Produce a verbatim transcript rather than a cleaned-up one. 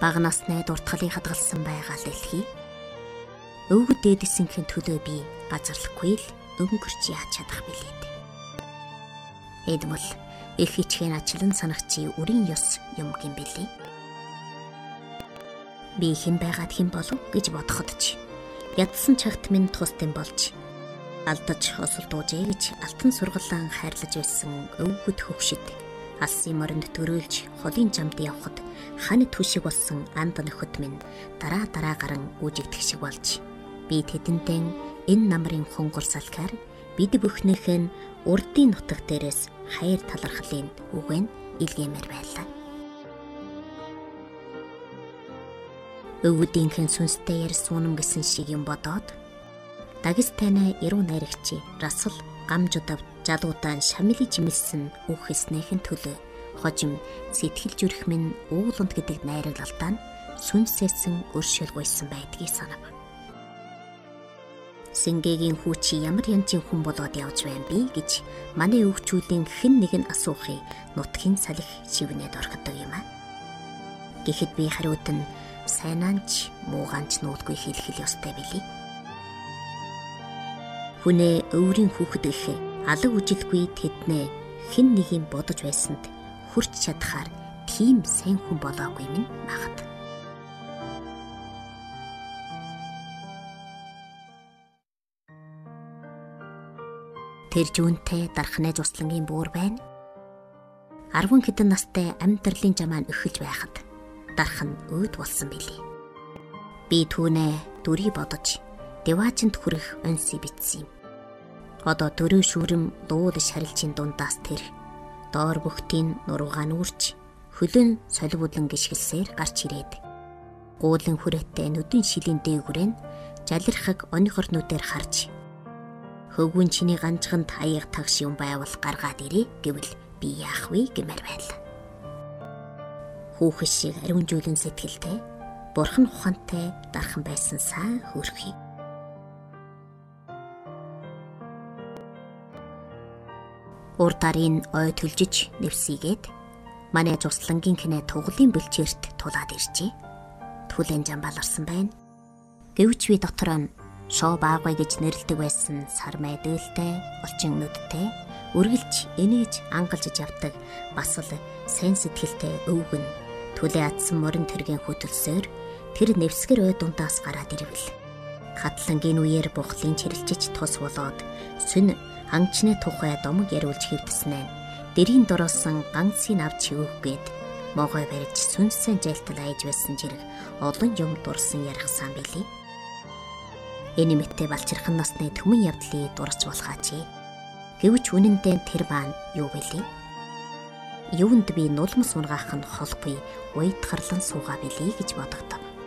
Бага насны дуртгалыг хадгалсан байгаа л элхий. Өвгөд дээдсэнхэн төлөө би газарлахгүй л өнгөрч яаж чадах билээ. Эдмэл элхичхэн ачлан санагчи үрийн ёс юм гин билээ. Би хэн байгаад хэн болов гэж бодоход ч ядсан чагт минь тусдын болж алдаж осолдуужээ гэж алтан сургалаан хайрлаж байсан өвгөд хөвшид алсын моринд төрөөлж холын жамд явхад хань түшиг болсон анд нөхөд минь дараа дараа гарan үүжигдэх шиг болж би тэдэнтэй энэ намрын хонгор салхаар бид бүхнийх нь урдын нутаг дээрээс хайр талархлын үгэн илгээмээр байлаа. Өвгүүдийнхэн сүнстэй ярь суунам гэсэн шиг юм бодоод Дагестаны эрүү найрагчи Расл гамжудав жалуудаан шамили жимэлсэн үг хэлснийхэн төлөө хожим сэтгэл зүрх минь ууланд гэдэг найраглалтаа сүнсээсэн өршөөлгүйсэн байдгийг санав. Сингээгийн хүүчи ямар янзын хүн болоод явж байна би гэж манай өвгчүүдийн хэн нэг нь асуухыг нутгийн салхи шивнээд орхидог юм аа. Гэхэд би хариуд нь сайнаанч муугаанч нүүдгүй хэлхэл ёстой билий. Хүнээ өврийн хүүхэд гэхээ алаг үжилгүй тэднээ хэн нэг юм бодож байсанд хүрч чадхаар тийм сайн хүн болоогүй минь магад. Тэр жүүнтэй дархнаа жуслангийн буур байна. Арван хэдэн настай амьдралын жамаан өхөлж байхад дархан өөд болсон билий. Би түүнээ дүрий бодож деваачнд хүрэх онси битсэн юм. Одоо дөрөв шүүрэм лууд шарилчийн дундаас тэр доор бөхтийн нуруугаа нүрч хөлөн соливуудлан гიშгэлсээр гарч ирээд гуулын хүрээтэй нүдэн шилийн дээгүрэн жалирхаг онихорнуудээр харж хөвгүн чиний ганцхан таяг тагш юм байвал гаргаад ирээ гэвэл би яах вэ гэмээр байлаа. Хүүхэн шиг ариунжуулан сэтгэлтэй бурхан ухаантай дархан байсан сайн хөрхий. Урдарын ой төлжиж нэвсийгээд манай жуслангийн хинэ туглын бэлчээрт тулаад иржээ. Түлэн жамбал орсон байна. Гэвч би дотороо нь шоо баагай гэж нэрлдэг байсан сар майдэлтэй, олчин нүдтэй, үргэлж энэж ангалжиж явдаг бас л сайн сэтгэлтэй өвгөн түлээ атсан морин тэргийн хөтөлсөөр тэр нэвсгэр ой дундаас гараад ирвэл хатлангийн үеэр бухлын чирэлжиж тус болоод сүн хангчны тухай домог яриулж хэвдэснээр дэрийн дороосон ганцын авч хөвггээд могой барьж сүнсэн жайлтал айж байсан зэрэг олон юм дурсан ярихсан билий. Энэ мэттэй балчирхан насны төмөн явдлыг дурч болохаач. Гэвч үнэндээ тэр баан юу билий? Юунд би нулимс унгаах нь холгүй уйдгарлан суугаа билий гэж бодогдов.